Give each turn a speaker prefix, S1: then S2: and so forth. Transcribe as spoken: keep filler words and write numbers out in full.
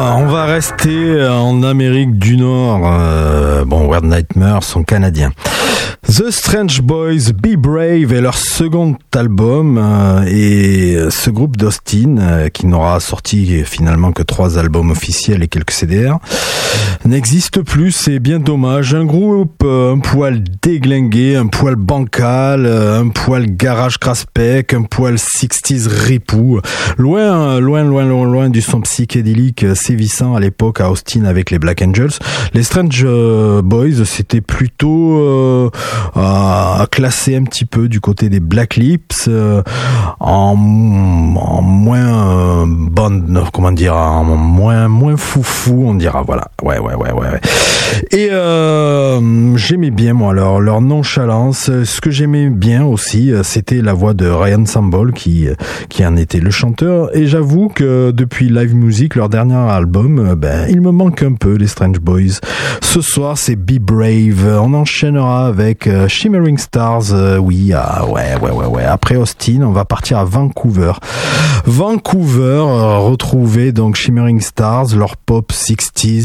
S1: On va rester en Amérique du Nord. Euh, bon, Weird Nightmares sont canadiens. The Strange Boys, Be Brave est leur second album euh, et ce groupe d'Austin euh, qui n'aura sorti finalement que trois albums officiels et quelques C D R n'existe plus, c'est bien dommage. Un groupe euh, un poil déglingué, un poil bancal, euh, un poil garage craspec, un poil sixties ripou, loin, loin, loin, loin, loin du son psychédélique sévissant à l'époque à Austin avec les Black Angels. Les Strange Boys, c'était plutôt euh, à classer un petit peu du côté des Black Lips, euh, en, en moins euh, bonne, comment dire, en moins moins foufou, on dira, voilà. Ouais, ouais, ouais, ouais. Et euh, j'aimais bien moi leur leur nonchalance. Ce que j'aimais bien aussi, c'était la voix de Ryan Samble qui qui en était le chanteur. Et j'avoue que depuis Live Music, leur dernier album, ben il me manque un peu les Strange Boys. Ce soir, c'est Be Brave. On enchaînera avec euh, Shimmering Stars. Euh, oui, ah, ouais, ouais, ouais, ouais. Après Austin, on va partir à Vancouver. Vancouver, euh, retrouver donc Shimmering Stars, leur pop sixties.